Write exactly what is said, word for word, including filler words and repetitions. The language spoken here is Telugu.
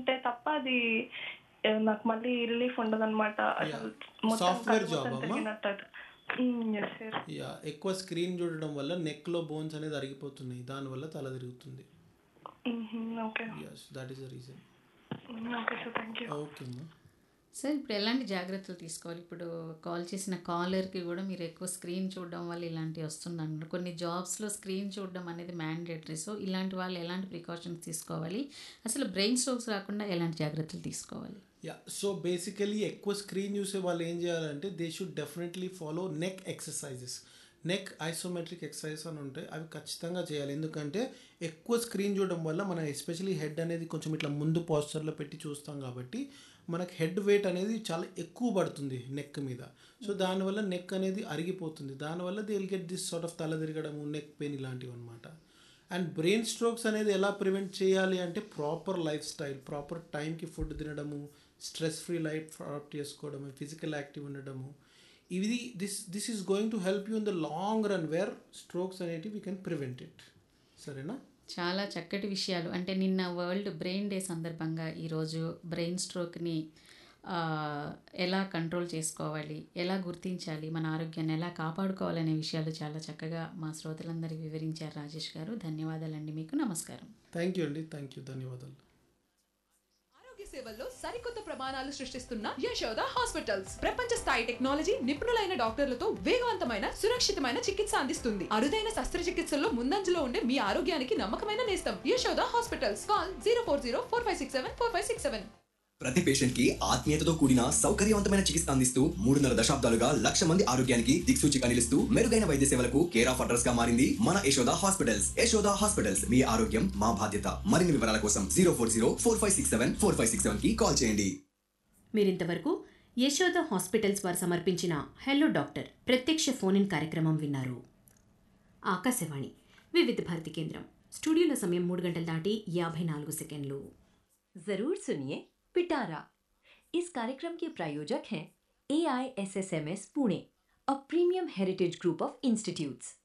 ఉంటే తప్ప అది ఆ, నాకు మళ్ళీ రిలీఫ్ ఉండదన్నమాట. యా అసలు మొత్తం సాఫ్ట్వేర్ కళ్ళు జాబ్ మొత్తం అమ్మా. తిరిగినట్టు అది. Yes sir. యా ఎక్కువ స్క్రీన్ చూడడం వల్ల నెక్లో బోన్స్ అనేది అరిగిపోతున్నాయి, దానివల్ల తల తిరుగుతుంది. Okay. Yes that is the reason. Okay sir, thank you. Okay అమ్మా. సార్ ఇప్పుడు ఎలాంటి జాగ్రత్తలు తీసుకోవాలి? ఇప్పుడు కాల్ చేసిన కాలర్కి కూడా మీరు ఎక్కువ స్క్రీన్ చూడడం వల్ల ఇలాంటివి వస్తుందంటారు. కొన్ని జాబ్స్లో స్క్రీన్ చూడడం అనేది మ్యాండేటరీ. సో ఇలాంటి వాళ్ళు ఎలాంటి ప్రికాషన్స్ తీసుకోవాలి? అసలు బ్రెయిన్ స్ట్రోక్స్ రాకుండా ఎలాంటి జాగ్రత్తలు తీసుకోవాలి? యా సో బేసికలీ ఎక్కువ స్క్రీన్ చూసే వాళ్ళు ఏం చేయాలంటే they should definitely follow neck exercises. Neck isometric exercises అని ఉంటాయి, అవి ఖచ్చితంగా చేయాలి. ఎందుకంటే ఎక్కువ స్క్రీన్ చూడడం వల్ల మన ఎస్పెషలీ హెడ్ అనేది కొంచెం ఇట్లా ముందు పోస్చర్లో పెట్టి చూస్తాం కాబట్టి మనకు హెడ్ వెయిట్ అనేది చాలా ఎక్కువ పడుతుంది నెక్ మీద. సో దానివల్ల నెక్ అనేది అరిగిపోతుంది, దానివల్ల they will get this sort of తల తిరగడము, నెక్ పెయిన్ ఇలాంటివి అనమాట. అండ్ బ్రెయిన్ స్ట్రోక్స్ అనేది ఎలా ప్రివెంట్ చేయాలి అంటే ప్రాపర్ లైఫ్ స్టైల్, ప్రాపర్ టైంకి ఫుడ్ తినడము, స్ట్రెస్ ఫ్రీ లైఫ్ అడాప్ట్ చేసుకోవడము, ఫిజికల్ యాక్టివ్ ఉండడము, ఇది this this is going to help you in the long run wear strokes అనేటివి వీ కెన్ ప్రివెంట్ ఇట్. సరేనా? చాలా చక్కటి విషయాలు. అంటే నిన్న వరల్డ్ బ్రెయిన్ డే సందర్భంగా ఈరోజు బ్రెయిన్ స్ట్రోక్ని ఎలా కంట్రోల్ చేసుకోవాలి, ఎలా గుర్తించాలి, మన ఆరోగ్యాన్ని ఎలా కాపాడుకోవాలనే విషయాలు చాలా చక్కగా మా శ్రోతలందరికీ వివరించారు రాజేష్ గారు. ధన్యవాదాలండి మీకు. నమస్కారం. థ్యాంక్ యూ అండి. Thank you. ధన్యవాదాలు. ఆరోగ్య సేవల్లో సరికొత్త ప్రమాణాలు సృష్టిస్తున్న యశోద హాస్పిటల్స్ ప్రపంచ స్థాయి టెక్నాలజీ, నిపుణులైన డాక్టర్లతో వేగవంతమైన సురక్షితమైన చికిత్స అందిస్తుంది. అరుదైన శస్త్రచికిత్సల్లో ముందంజలో ఉండే మీ ఆరోగ్యానికి నమ్మకమైన నేస్తం Yashoda hospitals. Call zero four zero four five six seven four five six seven. ప్రతి పేషెంట్ కి ఆత్మీయతతో కూడిన సౌకర్యవంతమైన చికిత్స అందిస్తూ మూడున్నర దశాబ్దాలుగా లక్ష మంది ఆరోగ్యానికి దిక్సూచిగా నిలుస్తూ మెరుగైన వైద్య సేవలకు కేర్ ఆఫ్ అడ్రస్ గా మారింది మన యశోద హాస్పిటల్స్. యశోద హాస్పిటల్స్, మీ ఆరోగ్యం మా బాధ్యత. మరిన్ని వివరాల కోసం zero four zero four five six seven four five six seven కి కాల్ చేయండి. మీరింతవరకు యశోద హాస్పిటల్స్ వారు సమర్పించిన హెల్లో డాక్టర్ ప్రత్యక్ష ఫోన్ ఇన్ కార్యక్రమం విన్నారు. ఆకాశవాణి వివిధ భారతి కేంద్రం. స్టూడియోలో సమయం మూడు గంటల దాటి యాభై నాలుగు సెకండ్లు. जरूर सुनिए पिटारा। इस कार्यक्रम के प्रायोजक हैं ए I S S M S Pune, a premium heritage group of institutes.